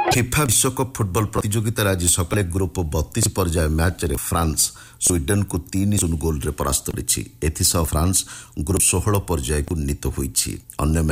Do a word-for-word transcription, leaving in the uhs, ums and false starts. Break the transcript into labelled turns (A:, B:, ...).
A: FIFA ବିଶ୍ୱକପ୍ football ପ୍ରତିଯୋଗିତାରେ ଆଜି ସକାଳେ ଗ୍ରୁପ ବତିଶ ପର୍ଯ୍ୟାୟ ମ୍ୟାଚ୍ରେ ଫ୍ରାନ୍ସ ସ୍ୱିଡେନକୁ ତିନି ଶୂନ ଗୋଲରେ ପରାସ୍ତ କରିଛି। ଏଥିସହ ଫ୍ରାନ୍ସ ଗ୍ରୁପ ଷୋହଳ ପର୍ଯ୍ୟାୟକୁ ଉନ୍ନୀତ ହୋଇଛି। ଅନ୍ୟ